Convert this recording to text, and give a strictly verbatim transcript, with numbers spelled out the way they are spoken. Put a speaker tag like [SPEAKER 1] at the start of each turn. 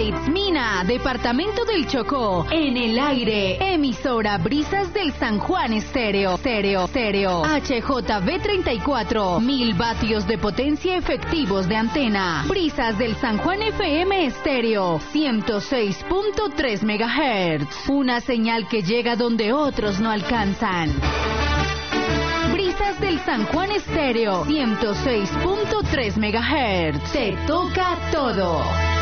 [SPEAKER 1] Itzmina, departamento del Chocó. En el aire, emisora Brisas del San Juan Estéreo. Estéreo, estéreo. H J V treinta y cuatro, mil vatios de potencia efectivos de antena. Brisas del San Juan F M Estéreo, ciento seis punto tres megahertz. Una señal que llega donde otros no alcanzan. Brisas del San Juan Estéreo, ciento seis punto tres megahertz. Te toca todo.